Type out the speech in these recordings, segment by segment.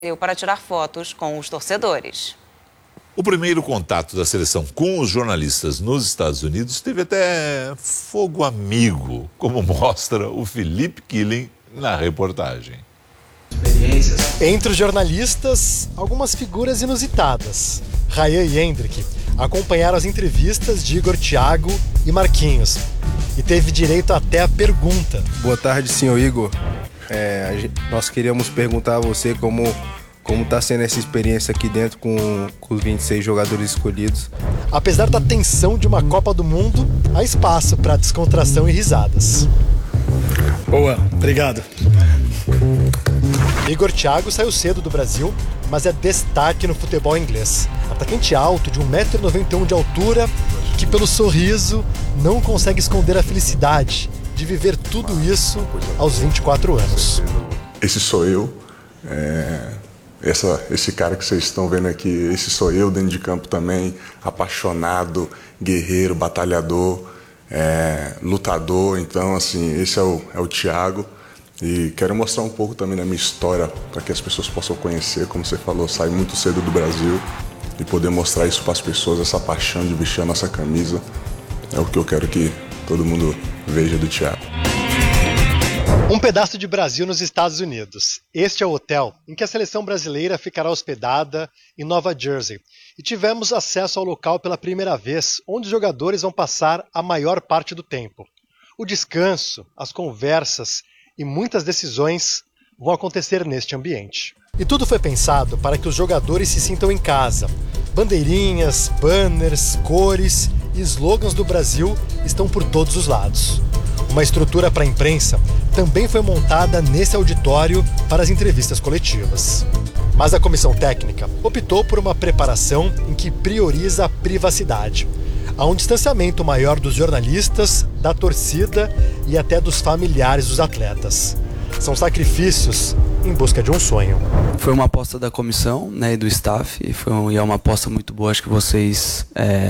para tirar fotos com os torcedores. O primeiro contato da seleção com os jornalistas nos Estados Unidos teve até fogo amigo, como mostra o Felipe Killing na reportagem. Entre os jornalistas, algumas figuras inusitadas. Ryan e Hendrick acompanharam as entrevistas de Igor, Thiago e Marquinhos e teve direito até a pergunta. Boa tarde, senhor Igor. Nós queríamos perguntar a você como está sendo essa experiência aqui dentro com os 26 jogadores escolhidos. Apesar da tensão de uma Copa do Mundo, há espaço para descontração e risadas. Boa, obrigado. Igor Thiago saiu cedo do Brasil, mas é destaque no futebol inglês. Atacante alto, de 1,91 m de altura, que pelo sorriso não consegue esconder a felicidade de viver tudo isso aos 24 anos. Esse sou eu, esse cara que vocês estão vendo aqui, esse sou eu dentro de campo também, apaixonado, guerreiro, batalhador, lutador. Então, assim, esse é o Thiago. E quero mostrar um pouco também da minha história para que as pessoas possam conhecer. Como você falou, saí muito cedo do Brasil e poder mostrar isso para as pessoas, essa paixão de vestir a nossa camisa. É o que eu quero que todo mundo veja do Thiago. Um pedaço de Brasil nos Estados Unidos. Este é o hotel em que a seleção brasileira ficará hospedada em Nova Jersey. E tivemos acesso ao local pela primeira vez, onde os jogadores vão passar a maior parte do tempo. O descanso, as conversas e muitas decisões vão acontecer neste ambiente. E tudo foi pensado para que os jogadores se sintam em casa. Bandeirinhas, banners, cores e slogans do Brasil estão por todos os lados. Uma estrutura para a imprensa também foi montada nesse auditório para as entrevistas coletivas. Mas a comissão técnica optou por uma preparação em que prioriza a privacidade. Há um distanciamento maior dos jornalistas, da torcida e até dos familiares dos atletas. São sacrifícios em busca de um sonho. Foi uma aposta da comissão, né, e do staff, e é uma aposta muito boa. Acho que vocês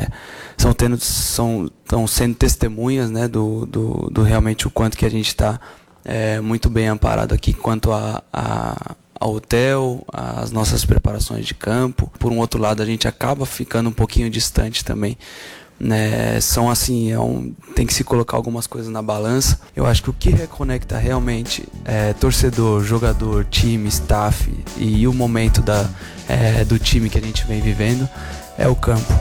estão sendo testemunhas, né, do realmente o quanto que a gente está muito bem amparado aqui quanto ao hotel, as nossas preparações de campo. Por um outro lado, a gente acaba ficando um pouquinho distante também. São assim, tem que se colocar algumas coisas na balança. Eu acho que o que reconecta realmente torcedor, jogador, time, staff e o momento do time que a gente vem vivendo é o campo.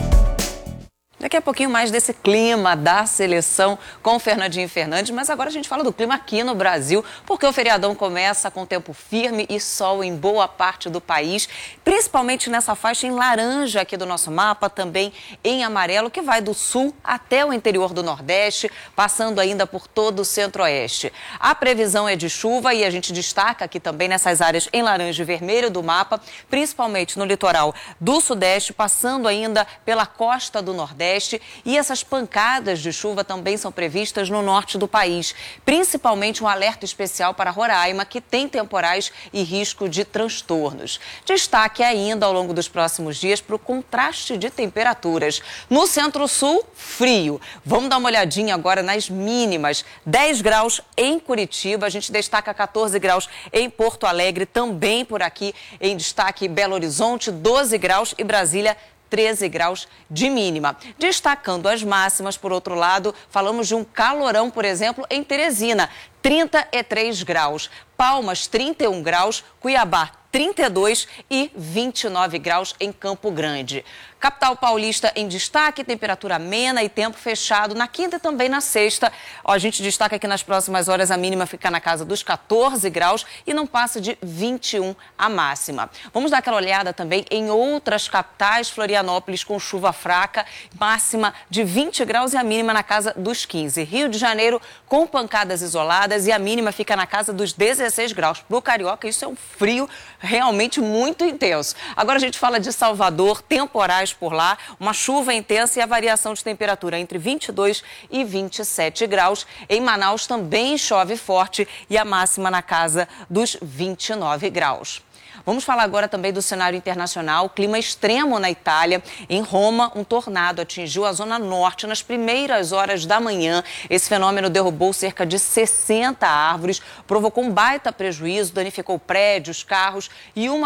Daqui a pouquinho mais desse clima da seleção com o Fernandinho Fernandes, mas agora a gente fala do clima aqui no Brasil, porque o feriadão começa com tempo firme e sol em boa parte do país, principalmente nessa faixa em laranja aqui do nosso mapa, também em amarelo, que vai do sul até o interior do Nordeste, passando ainda por todo o Centro-Oeste. A previsão é de chuva e a gente destaca aqui também nessas áreas em laranja e vermelho do mapa, principalmente no litoral do Sudeste, passando ainda pela costa do Nordeste. E essas pancadas de chuva também são previstas no norte do país, principalmente um alerta especial para Roraima, que tem temporais e risco de transtornos. Destaque ainda ao longo dos próximos dias para o contraste de temperaturas. No Centro-Sul, frio. Vamos dar uma olhadinha agora nas mínimas. 10 graus em Curitiba, a gente destaca 14 graus em Porto Alegre, também por aqui em destaque Belo Horizonte, 12 graus e Brasília, 13 graus de mínima. Destacando as máximas, por outro lado, falamos de um calorão, por exemplo, em Teresina, 33 graus. Palmas, 31 graus. Cuiabá, 32 e 29 graus em Campo Grande. Capital paulista em destaque, temperatura amena e tempo fechado na quinta e também na sexta. A gente destaca que nas próximas horas a mínima fica na casa dos 14 graus e não passa de 21 a máxima. Vamos dar aquela olhada também em outras capitais. Florianópolis com chuva fraca, máxima de 20 graus e a mínima na casa dos 15. Rio de Janeiro com pancadas isoladas e a mínima fica na casa dos 16 graus. Para o carioca isso é um frio realmente muito intenso. Agora a gente fala de Salvador, temporais por lá, uma chuva intensa e a variação de temperatura entre 22 e 27 graus. Em Manaus também chove forte e a máxima na casa dos 29 graus. Vamos falar agora também do cenário internacional. Clima extremo na Itália. Em Roma, um tornado atingiu a zona norte nas primeiras horas da manhã. Esse fenômeno derrubou cerca de 60 árvores, provocou um baita prejuízo, danificou prédios, carros e uma